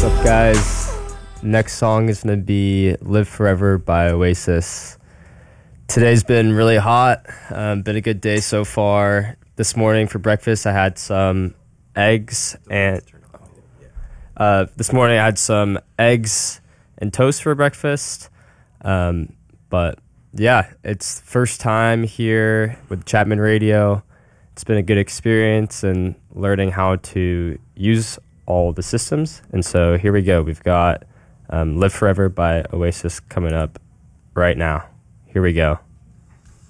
What's up, guys? Next song is going to be Live Forever by Oasis. Today's been really hot. Been a good day so far. This morning for breakfast, I had some eggs and toast for breakfast. But yeah, it's first time here with Chapman Radio. It's been a good experience and learning how to use all the systems. And so here we go. We've got Live Forever by Oasis coming up right now. Here we go.